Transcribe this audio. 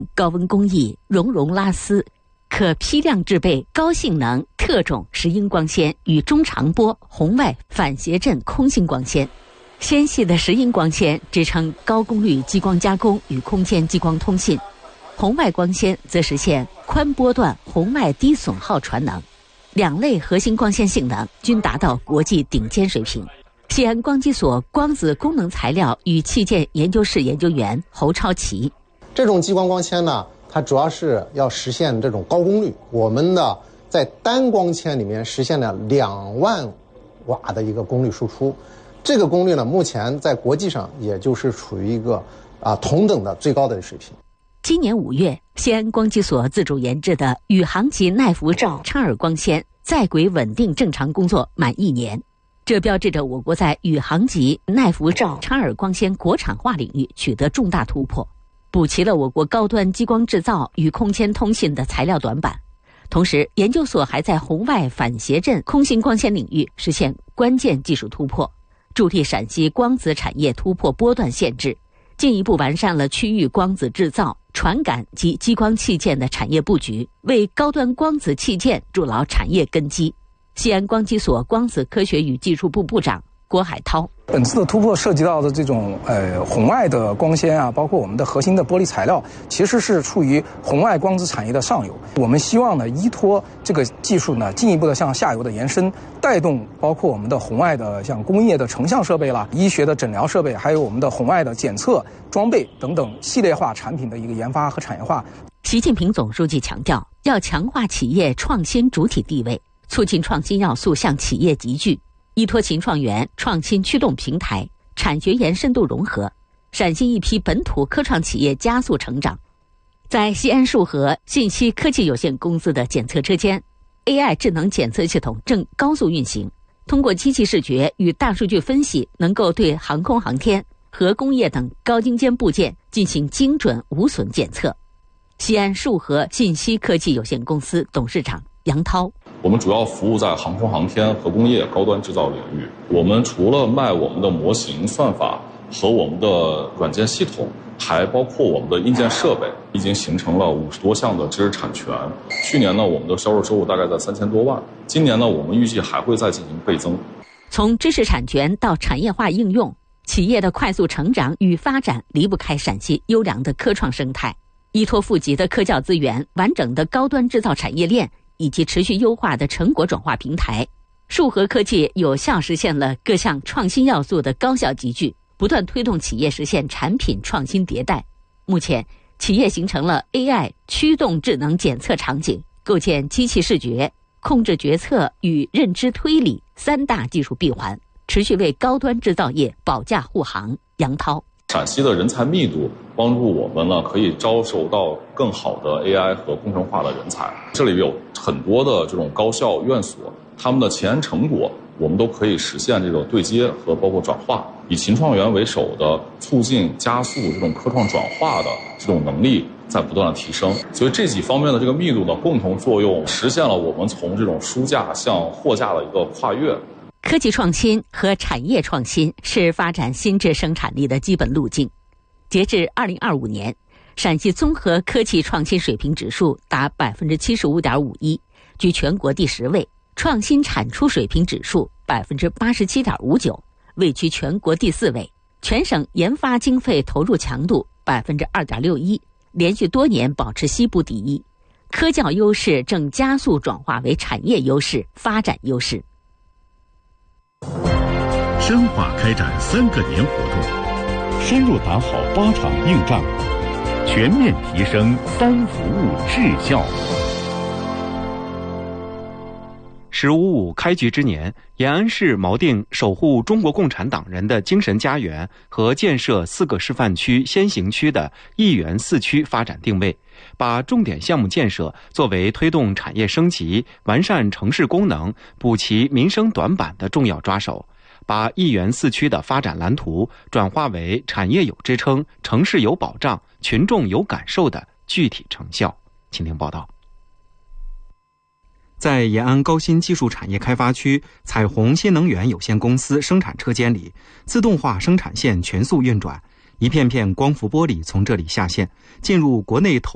高温工艺、熔融拉丝，可批量制备高性能特种石英光纤与中长波红外反谐振空心光纤。纤细的石英光纤支撑高功率激光加工与空间激光通信，红外光纤则实现宽波段红外低损耗传能。两类核心光纤性能均达到国际顶尖水平。西安光机所光子功能材料与器件研究室研究员侯超奇： 这种激光光纤呢，它主要是要实现这种高功率。我们的在单光纤里面实现了2万瓦的一个功率输出，这个功率呢，目前在国际上也就是处于一个同等的最高的水平。 今年5月，西安光机所自主研制的宇航级耐辐照畅耳光纤在轨稳定正常工作满1年，这标志着我国在宇航级耐辐照畅耳光纤国产化领域取得重大突破，补齐了我国高端激光制造与空间通信的材料短板。同时，研究所还在红外反谐振空心光纤领域实现关键技术突破，助力陕西光子产业突破波段限制，进一步完善了区域光子制造、传感及激光器件的产业布局，为高端光子器件筑牢产业根基。西安光机所光子科学与技术部部长郭海涛： 本次的突破涉及到的这种红外的光纤啊，包括我们的核心的玻璃材料，其实是处于红外光子产业的上游。我们希望呢，依托这个技术呢，进一步的向下游的延伸，带动包括我们的红外的像工业的成像设备啦、医学的诊疗设备，还有我们的红外的检测装备等等系列化产品的一个研发和产业化。 习近平总书记强调，要强化企业创新主体地位，促进创新要素向企业集聚，依托秦创园创新驱动平台，产学研深度融合，陕西一批本土科创企业加速成长。在西安树河信息科技有限公司的检测车间， AI 智能检测系统正高速运行，通过机器视觉与大数据分析，能够对航空航天、核工业等高精尖部件进行精准无损检测。西安树河信息科技有限公司董事长杨涛： 我们主要服务在航空航天、核工业、高端制造领域。我们除了卖我们的模型、算法和我们的软件系统，还包括我们的硬件设备，已经形成了50多项的知识产权。去年呢，我们的销售收入大概在3000多万。今年呢，我们预计还会再进行倍增。 从知识产权到产业化应用，企业的快速成长与发展离不开陕西优良的科创生态。依托富集的科教资源、完整的高端制造产业链以及持续优化的成果转化平台，树河科技有效实现了各项创新要素的高效集聚，不断推动企业实现产品创新迭代。目前，企业形成了 AI 驱动智能检测场景，构建机器视觉、控制决策与认知推理3大技术闭环，持续为高端制造业保驾护航。杨涛： 陕西的人才密度帮助我们呢，可以招收到更好的 AI 和工程化的人才。这里有很多的这种高校院所，他们的前沿成果我们都可以实现这种对接和包括转化，以秦创园为首的促进加速这种科创转化的这种能力在不断的提升。所以这几方面的这个密度呢，共同作用实现了我们从这种书架向货架的一个跨越。 科技创新和产业创新是发展新质生产力的基本路径。截至2025年，陕西综合科技创新水平指数达 75.51%， 居全国第10位；创新产出水平指数 87.59%， 位居全国第4位；全省研发经费投入强度 2.61%， 连续多年保持西部第一。科教优势正加速转化为产业优势、发展优势。 深化开展3个年活动，深入打好8场硬仗，全面提升3服务质效。 “15.5”开局之年，延安市锚定守护中国共产党人的精神家园和建设4个示范区先行区的1园4区发展定位，把重点项目建设作为推动产业升级、完善城市功能、补齐民生短板的重要抓手，把1园4区的发展蓝图转化为产业有支撑、城市有保障、群众有感受的具体成效。请听报道。在延安高新技术产业开发区彩虹新能源有限公司生产车间里，自动化生产线全速运转，一片片光伏玻璃从这里下线，进入国内投